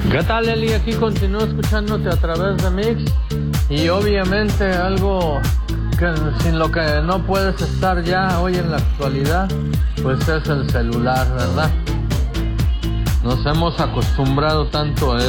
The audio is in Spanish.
¿Qué tal, Eli? Aquí continúo escuchándote a través de Mix. Y obviamente algo que sin lo que no puedes estar ya hoy en la actualidad, pues es el celular, ¿verdad? Nos hemos acostumbrado tanto a